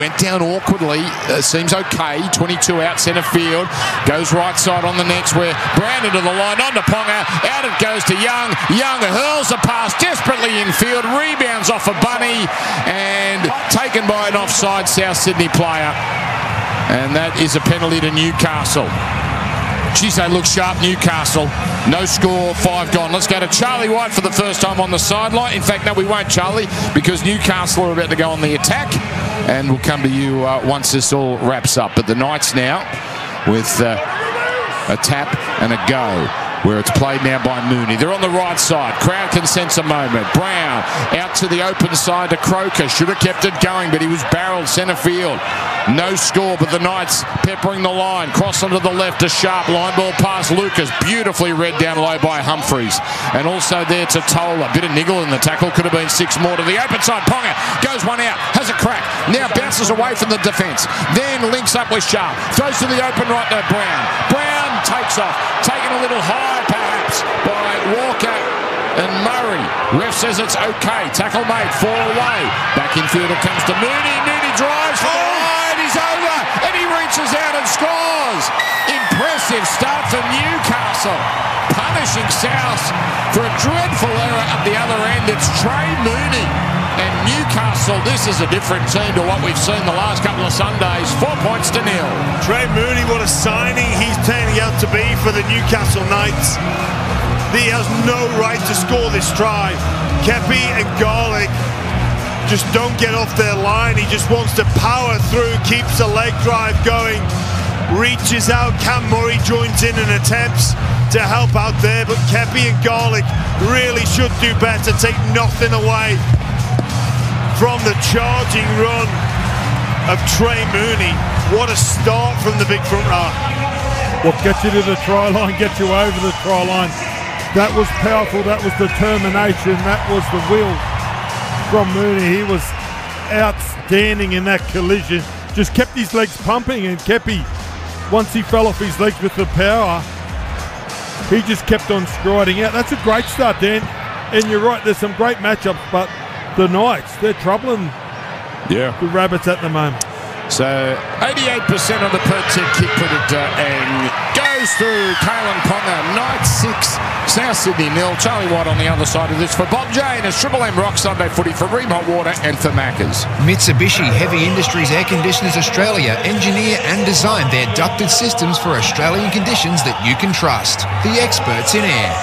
Went down awkwardly, seems okay, 22 out centre field, goes right side on the next where Brown into the line, on to Ponga, out it goes to Young, Young hurls a pass desperately infield, rebounds off a bunny and taken by an offside South Sydney player, and that is a penalty to Newcastle. Geez, they look sharp, Newcastle. No score, 5 gone. Let's go to Charlie White for the first time on the sideline. In fact, no, we won't, Charlie, because Newcastle are about to go on the attack. And we'll come to you once this all wraps up. But the Knights now with a tap and a go, where it's played now by Mooney. They're on the right side. Crowd can sense a moment. Brown out to the open side to Croker. Should have kept it going, but he was barreled centre field. No score, but the Knights peppering the line. Cross onto the left to Sharp. Line ball past Lucas. Beautifully read down low by Humphreys. And also there to Tola. Bit of niggle in the tackle. Could have been 6 more to the open side. Ponga goes one out. Has a crack. Now bounces away from the defence. Then links up with Sharp. Throws to the open right to Brown. Brown takes off. Taken a little high perhaps by Walker and Murray. Ref says it's okay. Tackle made. 4 away. Back infield it comes to Mooney. Mooney drives for the line. He's over. And he reaches out and scores. Impressive start for Newcastle. Punishing South for a dreadful error at the other end. It's Trey Mooney. And Newcastle, this is a different team to what we've seen the last couple of Sundays. 4 points to 0. Trey Mooney, what a signing he's turning out to be for the Newcastle Knights. He has no right to score this try. Kepi and Garlick just don't get off their line. He just wants to power through, keeps the leg drive going, reaches out. Cam Murray joins in and attempts to help out there, but Kepi and Garlick really should do better, take nothing away from the charging run of Trey Mooney. What a start from the big front row. What gets you to the try line, gets you over the try line. That was powerful, that was determination, that was the will from Mooney. He was outstanding in that collision. Just kept his legs pumping, and Kepi, once he fell off his legs with the power, he just kept on striding out. That's a great start, Dan. And you're right, there's some great matchups, but the Knights, they're troubling the Rabbits at the moment. So 88% of the per tip kick predictor and goes through Kalen Ponga. Knights 6, South Sydney 0. Charlie White on the other side of this for Bob Jane as Triple M Rock Sunday Footy for Ream Hot Water and for Maccas. Mitsubishi Heavy Industries Air Conditioners Australia engineer and design their ducted systems for Australian conditions that you can trust. The experts in air.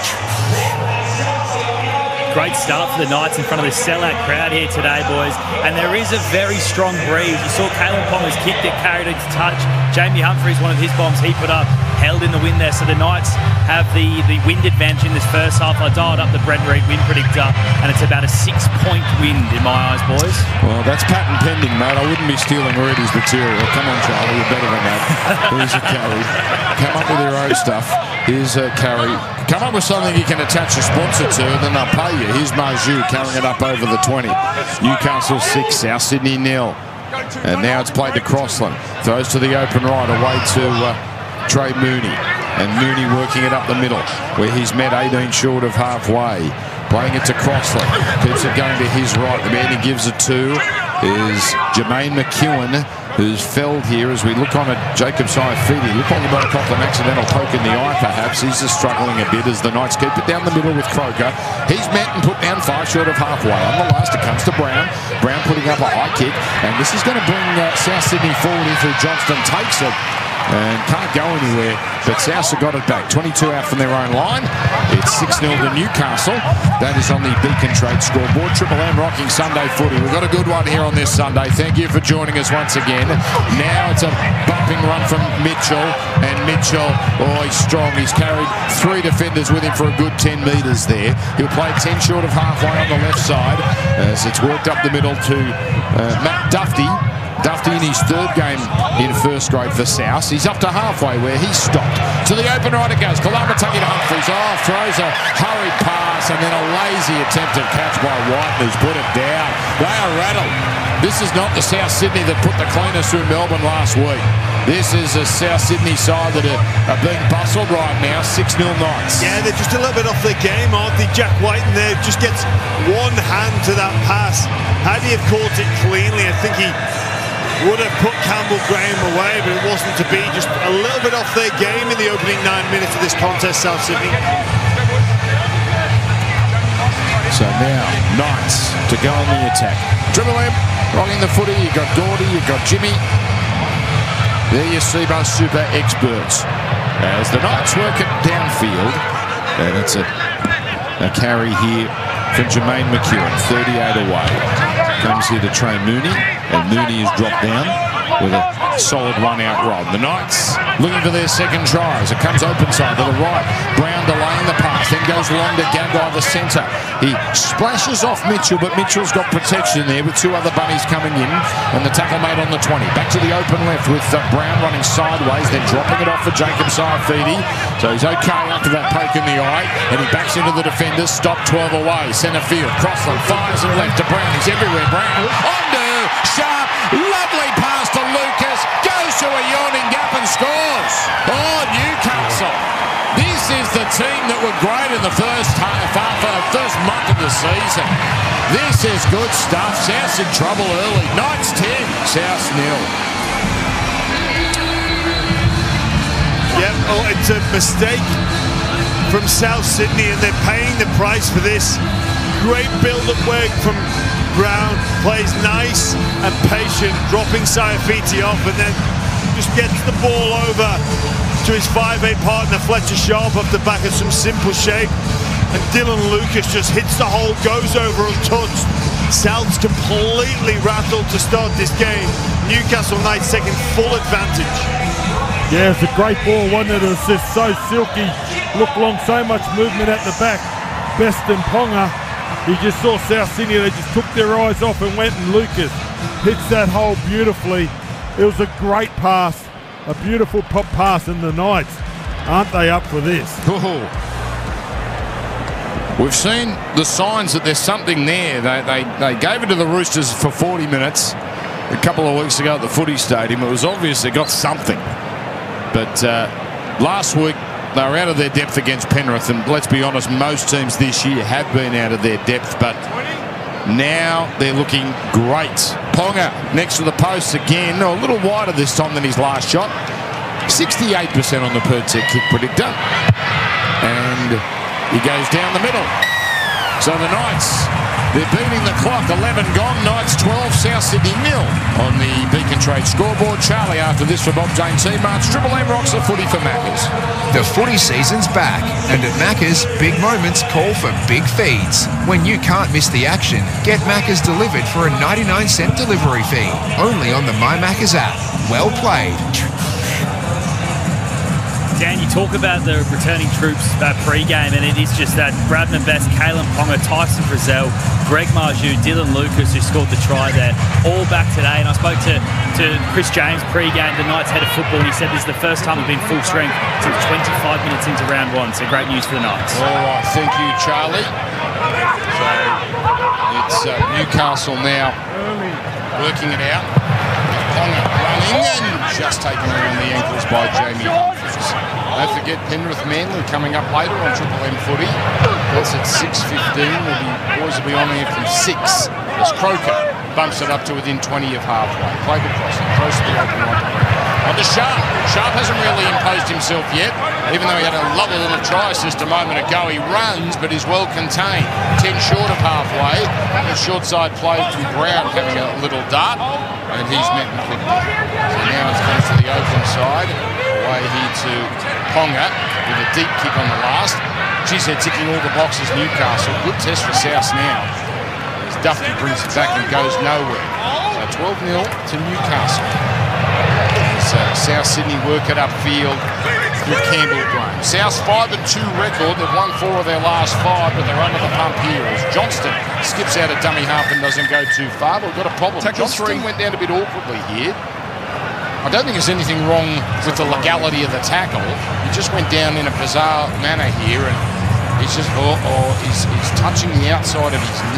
Great start for the Knights in front of this sellout crowd here today, boys. And there is a very strong breeze. You saw Kalen Ponga's kick get carried into touch. Jamie Humphreys, one of his bombs he put up, held in the wind there. So the Knights have the wind advantage in this first half. I dialed up the Brent Reed wind predictor, and it's about a 6-point wind in my eyes, boys. Well, that's patent pending, mate. I wouldn't be stealing Reedy's material. Come on, Charlie, you're better than that. Here's a carry. Come up with your own stuff. Here's a carry. Come up with something you can attach a sponsor to, and then they'll pay you. Here's Marju carrying it up over the 20. Newcastle 6, South Sydney 0. And now it's played to Crossland. Throws to the open right, away to Trey Mooney. And Mooney working it up the middle, where he's met 18 short of halfway. Playing it to Crossland. Keeps it going to his right. The man he gives it to is Jermaine McEwen, who's felled here as we look on at Jacob Saifidi. Look like he might have copped an accidental poke in the eye, perhaps. He's just struggling a bit as the Knights keep it down the middle with Croker. He's met and put down 5 short of halfway. On the last, it comes to Brown. Brown putting up a high kick, and this is going to bring South Sydney forward in through Johnston. Takes it and can't go anywhere, but South have got it back. 22 out from their own line. It's 6-0 to Newcastle. That is on the Beacon Trade scoreboard. Triple M rocking Sunday footy. We've got a good one here on this Sunday. Thank you for joining us once again. Now it's a bumping run from Mitchell, and Mitchell, oh, he's strong. He's carried 3 defenders with him for a good 10 metres there. He'll play 10 short of halfway on the left side as it's worked up the middle to Matt Dufty. Dufty in his 3rd game in first grade for South. He's up to halfway where he's stopped. To the open right it goes. Kalamataki to Humphreys. Oh, throws a hurried pass and then a lazy attempted catch by White, who's put it down. They are rattled. This is not the South Sydney that put the cleaners through Melbourne last week. This is a South Sydney side that are being bustled right now. 6-0 Knights. Yeah, they're just a little bit off their game, aren't they? Jack White in there just gets one hand to that pass. Had he have caught it cleanly, I think he would have put Campbell Graham away, but it wasn't to be. Just a little bit off their game in the opening 9 minutes of this contest, South Sydney. So now, Knights to go on the attack. Triple M, rocking the footy. You got Gordy, you got Jimmy. There you see both super experts. As the Knights work it downfield. And it's a carry here from Jermaine McEwen, 38 away. Comes here to Trey Mooney, and Mooney is dropped down with a solid one-out rod. The Knights looking for their second try as it comes open side to the right. Brown delaying the pass, then goes along to Gagai, the centre. He splashes off Mitchell, but Mitchell's got protection there with two other bunnies coming in, and the tackle made on the 20. Back to the open left with Brown running sideways, then dropping it off for Jacob Saifidi. So he's okay after that poke in the eye, and he backs into the defenders. Stop 12 away, centre field. Crossland fires and left to Brown. He's everywhere. Brown onto Sharp. Lovely pass to Lucas. Goes to a yawning gap and scores. Oh, Newcastle. This is the team that were great in the first month of the season. This is good stuff. South's in trouble early. Knights 10, South 0. Yeah, well, it's a mistake from South Sydney, and they're paying the price for this. Great build-up work from Brown. Plays nice and patient, dropping Saifiti off, and then just gets the ball over to his 5'8" partner Fletcher Sharp off the back of some simple shape, and Dylan Lucas just hits the hole, goes over untouched. South's completely rattled to start this game. Newcastle Knights taking full advantage. Yeah, it's a great ball, wasn't it? It was just so silky. Looked long, so much movement at the back. Best and Ponga. You just saw South Sydney, they just took their eyes off and went, and Lucas hits that hole beautifully. It was a great pass, a beautiful pop pass, and the Knights, aren't they up for this? Oh. We've seen the signs that there's something there. They gave it to the Roosters for 40 minutes a couple of weeks ago at the Footy Stadium. It was obvious they got something. But last week, they were out of their depth against Penrith, and let's be honest, most teams this year have been out of their depth, but now they're looking great. Ponga next to the post again, a little wider this time than his last shot. 68% on the per-set kick predictor, and he goes down the middle. So the Knights, they're beating the clock. 11 gone. Knights 12, South Sydney 0 on the Beacon Trade scoreboard. Charlie after this for Bob Jane Seamarch. Triple M rocks the footy for Maccas. The footy season's back, and at Maccas, big moments call for big feeds. When you can't miss the action, get Maccas delivered for a 99-cent delivery fee. Only on the My Maccas app. Well played. Dan, you talk about the returning troops pre-game, and it is just that Bradman Best, Kalen Ponga, Tyson Frizzell, Greg Marju, Dylan Lucas, who scored the try there, all back today. And I spoke to Chris James pre-game, the Knights head of football, and he said this is the first time they've been full strength since 25 minutes into round one. So great news for the Knights. All right, thank you, Charlie. So it's Newcastle now working it out. Ponga running and just taken around the ankles by Jamie Humphries. Don't forget Penrith Manly coming up later on Triple M footy. That's at 6:15. Boys will be on there from 6 as Croker bumps it up to within 20 of halfway. Play the crossing, close to the open line. On to Sharp. Sharp hasn't really imposed himself yet, even though he had a lovely little try assist a moment ago. He runs, but he's well contained. 10 short of halfway. The short side play from Brown having a little dart, and he's met and clipped. So now it's comes to the open side. Away here to Ponga with a deep kick on the last. Geez, they're ticking all the boxes, Newcastle. Good test for South now. As Duffy brings it back and goes nowhere. So 12-0 to Newcastle. As South Sydney work it upfield with Campbell Graham. South's 5-2 record. They've won 4 of their last 5, but they're under the pump here as Johnston skips out a dummy half and doesn't go too far. But we've got a problem. Johnston went down a bit awkwardly here. I don't think there's anything wrong with the legality of the tackle. He just went down in a bizarre manner here, and he's just he's touching the outside of his knee.